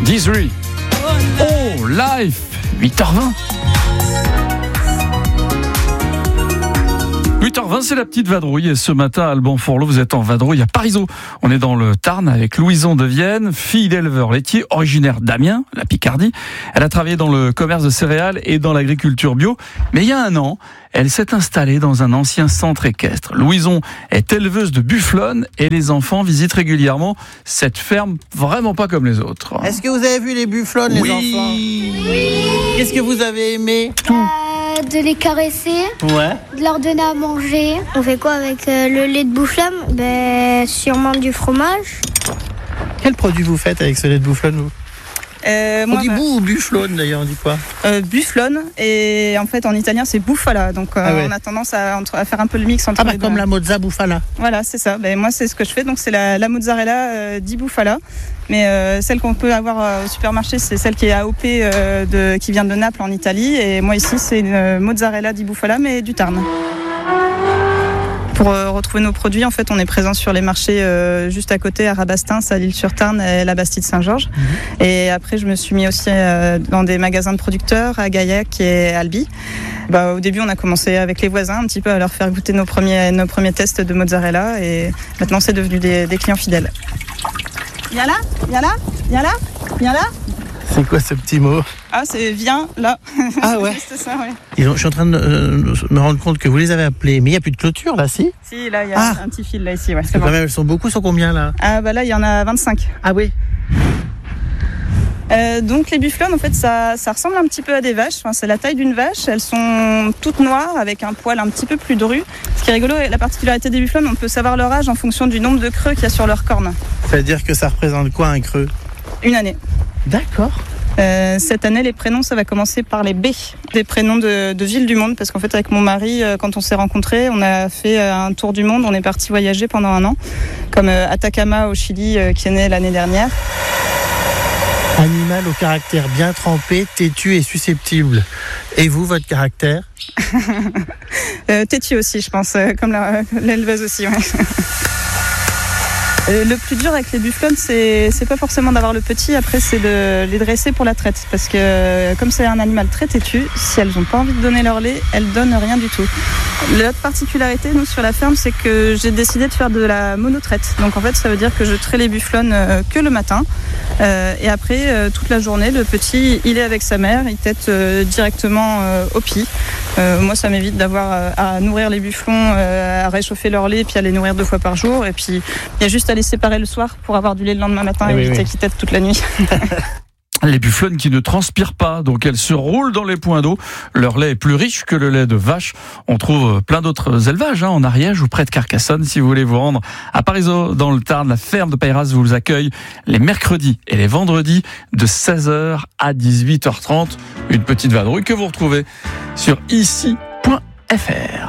D3. Oh, live 8h20. 8h20, c'est la petite vadrouille. Et ce matin, à Alban-Fourlot, vous êtes en vadrouille à Parisot. On est dans le Tarn avec Louison de Vienne, fille d'éleveur laitier, originaire d'Amiens, la Picardie. Elle a travaillé dans le commerce de céréales et dans l'agriculture bio. Mais il y a un an, elle s'est installée dans un ancien centre équestre. Louison est éleveuse de bufflonnes et les enfants visitent régulièrement cette ferme vraiment pas comme les autres. Est-ce que vous avez vu les bufflonnes, les enfants ? Oui. Qu'est-ce que vous avez aimé ? Tout. De les caresser, de leur donner à manger. On fait quoi avec le lait de bufflonne ? Sûrement du fromage. Quel produit vous faites avec ce lait de bufflonne, vous ? On dit boue ou bufflonne d'ailleurs, on dit quoi ? Bufflonne, et en fait en italien c'est bufala, donc on a tendance à faire un peu le mix entre les deux. Comme la mozza bufala. Voilà, c'est ça. Moi c'est ce que je fais, donc c'est la mozzarella di bufala, mais celle qu'on peut avoir au supermarché c'est celle qui est AOP qui vient de Naples en Italie, et moi ici c'est une mozzarella di bufala mais du Tarn. Pour retrouver nos produits, en fait, on est présent sur les marchés juste à côté, à Rabastens, à l'Île-sur-Tarn et la Bastide-Saint-Georges. Et après, je me suis mis aussi dans des magasins de producteurs à Gaillac et Albi. Au début, on a commencé avec les voisins, un petit peu à leur faire goûter nos premiers tests de mozzarella. Et maintenant, c'est devenu des clients fidèles. Viens là, viens là, viens là, viens là. C'est quoi ce petit mot ? Ah, c'est viens là. Ah ouais. C'est ça, ouais. Je suis en train de me rendre compte que vous les avez appelés, mais il n'y a plus de clôture là, si ? Si, là, il y a un petit fil là, ici. Ouais, c'est bon. Elles sont beaucoup, sont combien là ? Là, il y en a 25. Ah oui. Donc les bufflonnes, en fait, ça ressemble un petit peu à des vaches. Enfin, c'est la taille d'une vache. Elles sont toutes noires avec un poil un petit peu plus dru. Ce qui est rigolo, la particularité des bufflonnes, on peut savoir leur âge en fonction du nombre de creux qu'il y a sur leurs cornes. Ça veut dire que ça représente quoi un creux ? Une année. D'accord. Cette année, les prénoms, ça va commencer par les B, des prénoms de villes du monde, parce qu'en fait, avec mon mari, quand on s'est rencontrés, on a fait un tour du monde, on est parti voyager pendant un an, comme Atacama au Chili, qui est né l'année dernière. Animal au caractère bien trempé, têtu et susceptible. Et vous, votre caractère ? Têtu aussi, je pense, comme l'éleveuse aussi, ouais. Le plus dur avec les bufflonnes, c'est pas forcément d'avoir le petit, après c'est de les dresser pour la traite, parce que comme c'est un animal très têtu, si elles n'ont pas envie de donner leur lait, elles donnent rien du tout. L'autre particularité, nous, sur la ferme, c'est que j'ai décidé de faire de la monotraite. Donc en fait, ça veut dire que je traite les bufflonnes que le matin, et après, toute la journée, le petit, il est avec sa mère, il tète directement au pied. Moi, ça m'évite d'avoir à nourrir les bufflons, à réchauffer leur lait, puis à les nourrir 2 fois par jour, et puis il y a juste à les séparer le soir pour avoir du lait le lendemain matin et éviter qu'ils tètent toute la nuit. Les bufflonnes qui ne transpirent pas, donc elles se roulent dans les points d'eau. Leur lait est plus riche que le lait de vache. On trouve plein d'autres élevages en Ariège ou près de Carcassonne. Si vous voulez vous rendre à Parisot, dans le Tarn, la ferme de Peyras vous accueille les mercredis et les vendredis de 16h à 18h30. Une petite vadrouille que vous retrouvez sur ici.fr.